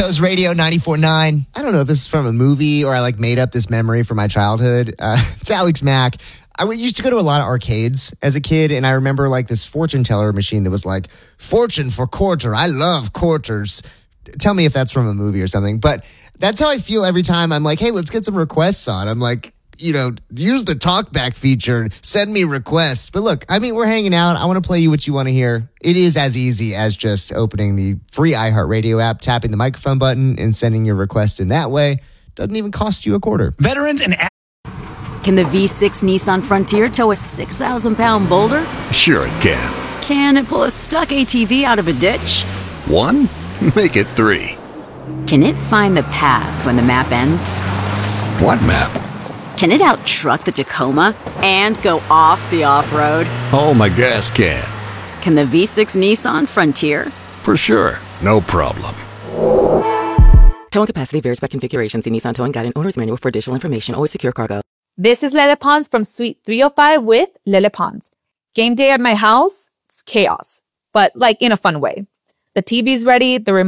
Heroes Radio 94.9. I don't know if this is from a movie or I made up this memory from my childhood. It's Alex Mack. I used to go to a lot of arcades as a kid, and I remember this fortune teller machine that was fortune for quarter. I love quarters. Tell me if that's from a movie or something. But that's how I feel every time I'm hey, let's get some requests on. I'm use the talkback feature. Send me requests. But look, we're hanging out. I want to play you what you want to hear. It is as easy as just opening the free iHeartRadio app, tapping the microphone button, and sending your request in that way. Doesn't even cost you a quarter. Veterans and... Can the V6 Nissan Frontier tow a 6,000-pound boulder? Sure it can. Can it pull a stuck ATV out of a ditch? 1? Make it 3. Can it find the path when the map ends? What map? Can it out-truck the Tacoma and go off the off-road? Oh, my gas can. Can the V6 Nissan Frontier? For sure. No problem. Towing capacity varies by configuration. See Nissan Towing Guide and Owner's Manual for additional information. Always secure cargo. This is Lele Pons from Suite 305 with Lele Pons. Game day at my house, it's chaos, but in a fun way. The TV's ready, the remote